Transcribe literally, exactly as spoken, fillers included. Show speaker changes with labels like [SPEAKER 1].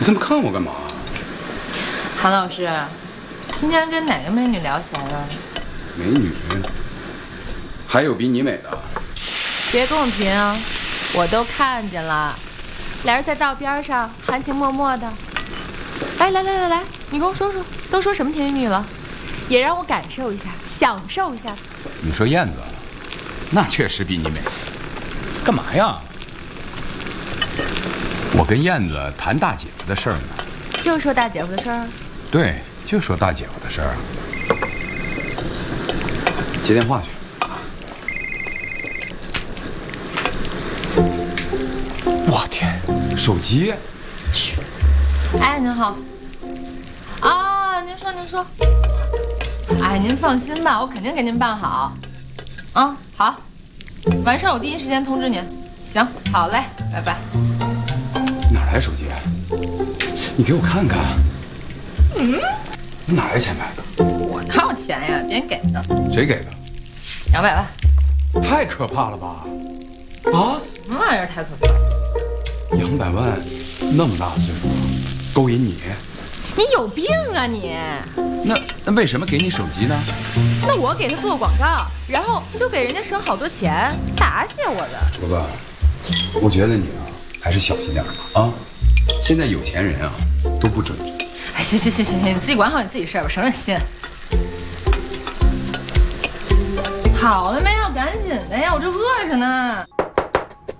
[SPEAKER 1] 这么看我干嘛？
[SPEAKER 2] 韩老师，今天跟哪个美女聊闲了？
[SPEAKER 1] 美女，还有比你美的？
[SPEAKER 2] 别跟我贫啊，我都看见了。俩人在道边上含情脉脉的。来来来来来，你跟我说说，都说什么甜言蜜语了？也让我感受一下，享受一下。
[SPEAKER 3] 你说燕子，那确实比你美。干嘛呀？我跟燕子谈大姐夫的事儿呢。
[SPEAKER 2] 就说大姐夫的事儿。
[SPEAKER 3] 对，就说大姐夫的事儿。
[SPEAKER 1] 接电话去。我天，手机！
[SPEAKER 2] 嘘。哎，您好。啊，您说您说。哎，您放心吧，我肯定给您办好。啊，好，完事儿我第一时间通知您。行，好嘞，拜拜。
[SPEAKER 1] 哪来手机？你给我看看。
[SPEAKER 2] 嗯，
[SPEAKER 1] 你哪来钱买的？
[SPEAKER 2] 我哪有钱呀？别人给的。
[SPEAKER 1] 谁给的？
[SPEAKER 2] 两百万。
[SPEAKER 1] 太可怕了吧！啊？
[SPEAKER 2] 什么玩意儿太可怕了？
[SPEAKER 1] 两百万，那么大岁数，勾引你？
[SPEAKER 2] 你有病啊你！
[SPEAKER 3] 那那为什么给你手机呢？
[SPEAKER 2] 那我给他做广告，然后就给人家省好多钱，答谢我的。
[SPEAKER 1] 卓子，我觉得你啊还是小心点吧啊！现在有钱人啊都不准。
[SPEAKER 2] 哎，行行行行行，你自己管好你自己事儿吧，省省心。好了没有？赶紧的呀，我这饿着呢。